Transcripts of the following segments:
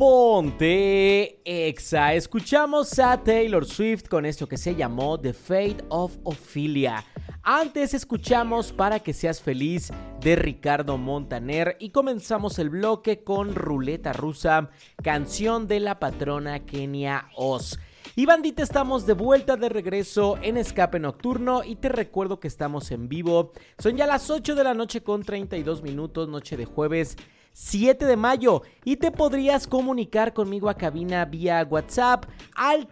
Ponte Exa. Escuchamos a Taylor Swift con esto que se llamó The Fate of Ophelia. Antes escuchamos Para que seas feliz de Ricardo Montaner y comenzamos el bloque con Ruleta Rusa, canción de la patrona Kenia Oz. Y bandita, estamos de vuelta, de regreso en Escape Nocturno y te recuerdo que estamos en vivo. Son ya las 8 de la noche con 32 minutos, noche de jueves 7 de mayo, y te podrías comunicar conmigo a cabina vía WhatsApp al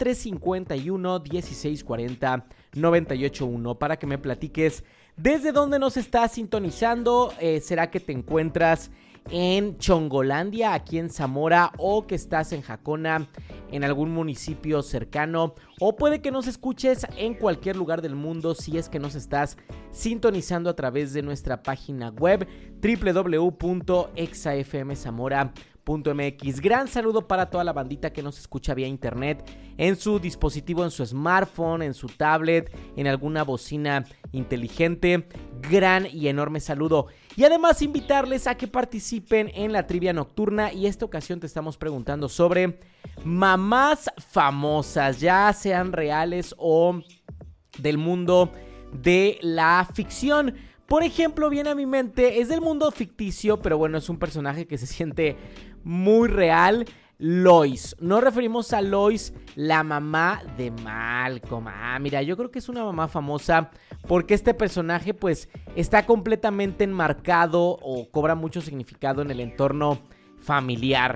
351-1640-981 para que me platiques desde dónde nos estás sintonizando. ¿Será que te encuentras en Chongolandia, aquí en Zamora, o que estás en Jacona, en algún municipio cercano, o puede que nos escuches en cualquier lugar del mundo si es que nos estás sintonizando a través de nuestra página web www.exafmzamora.mx. Gran saludo para toda la bandita que nos escucha vía internet, en su dispositivo, en su smartphone, en su tablet, en alguna bocina inteligente. Gran y enorme saludo. Y además invitarles a que participen en la trivia nocturna, y esta ocasión te estamos preguntando sobre mamás famosas, ya sean reales o del mundo de la ficción. Por ejemplo, viene a mi mente, es del mundo ficticio, pero bueno, es un personaje que se siente muy real. Lois. Nos referimos a Lois, la mamá de Malcolm. Mira, yo creo que es una mamá famosa porque este personaje pues está completamente enmarcado o cobra mucho significado en el entorno familiar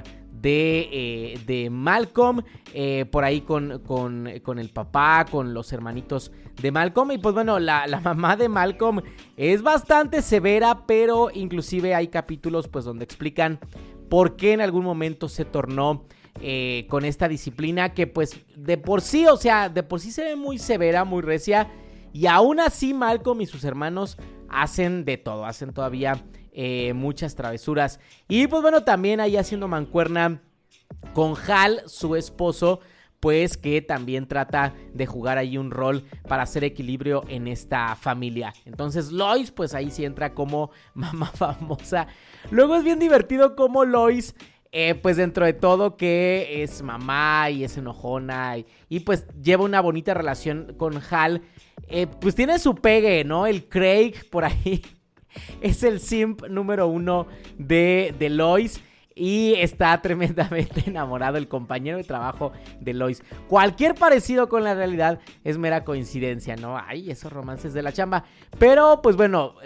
de Malcolm, por ahí con el papá, con los hermanitos de Malcolm. Y pues bueno, la mamá de Malcolm es bastante severa, pero inclusive hay capítulos pues donde explican por qué en algún momento se tornó con esta disciplina que pues de por sí, o sea, de por sí se ve muy severa, muy recia, y aún así Malcolm y sus hermanos hacen de todo, hacen todavía muchas travesuras. Y pues bueno, también ahí haciendo mancuerna con Hal, su esposo, pues que también trata de jugar ahí un rol para hacer equilibrio en esta familia. Entonces Lois pues ahí sí entra como mamá famosa. Luego es bien divertido como Lois, pues dentro de todo que es mamá y es enojona y pues lleva una bonita relación con Hal, pues tiene su pegue, ¿no? El Craig por ahí es el simp número 1 de Lois. Y está tremendamente enamorado el compañero de trabajo de Lois. Cualquier parecido con la realidad es mera coincidencia, ¿no? Ay, esos romances de la chamba. Pero, pues bueno,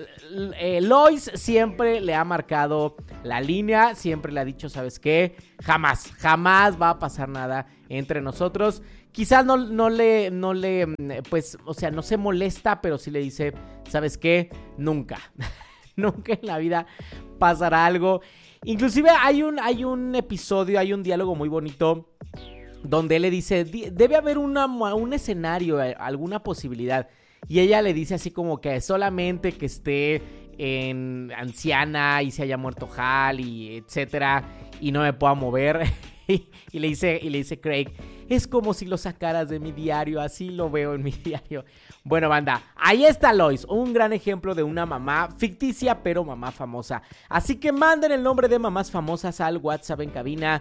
Lois siempre le ha marcado la línea. Siempre le ha dicho, ¿sabes qué? Jamás va a pasar nada entre nosotros. Quizás no le, pues, o sea, no se molesta, pero sí le dice, ¿sabes qué? Nunca en la vida pasará algo. Inclusive hay un episodio, hay un diálogo muy bonito donde él le dice, debe haber un escenario, alguna posibilidad. Y ella le dice así como que solamente que esté en anciana y se haya muerto Hal y etcétera, y no me pueda mover. y le dice Craig, es como si lo sacaras de mi diario, así lo veo en mi diario. Bueno, banda, ahí está Lois, un gran ejemplo de una mamá ficticia, pero mamá famosa. Así que manden el nombre de mamás famosas al WhatsApp en cabina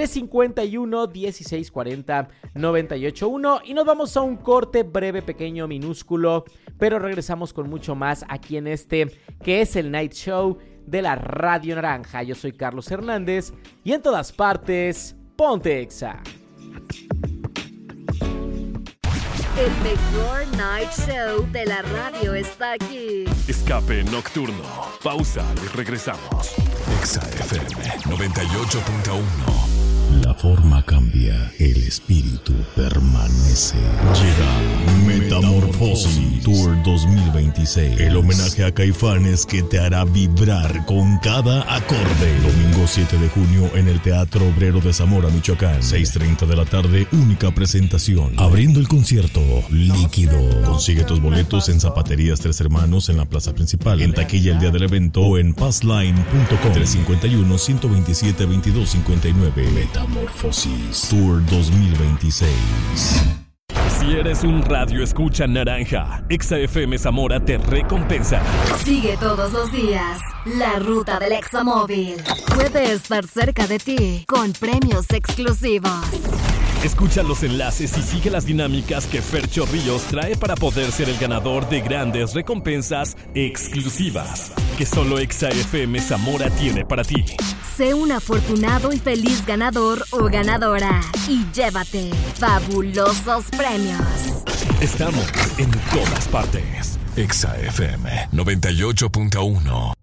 351-1640-981. Y nos vamos a un corte breve, pequeño, minúsculo, pero regresamos con mucho más aquí en este, que es el Night Show de la Radio Naranja. Yo soy Carlos Hernández y en todas partes, ponte Exa. El mejor night show de la radio está aquí. Escape Nocturno. Pausa y regresamos. Exa FM 98.1. La forma cambia, el espíritu permanece. Llega Metamorfosis Tour 2026. El homenaje a Caifanes que te hará vibrar con cada acorde. Domingo 7 de junio en el Teatro Obrero de Zamora, Michoacán. 6:30 de la tarde, única presentación. Abriendo el concierto, Líquido. Consigue tus boletos en Zapaterías Tres Hermanos en la plaza principal, en taquilla el día del evento o en passline.com. 351-127-2259. Metamorfosis Tour 2026. Si eres un radio escucha naranja, Exa FM Zamora te recompensa. Sigue todos los días la ruta del Examóvil. Puede estar cerca de ti con premios exclusivos. Escucha los enlaces y sigue las dinámicas que Fercho Ríos trae para poder ser el ganador de grandes recompensas exclusivas que solo Exa FM Zamora tiene para ti. Sé un afortunado y feliz ganador o ganadora y llévate fabulosos premios. Estamos en todas partes. Exa FM 98.1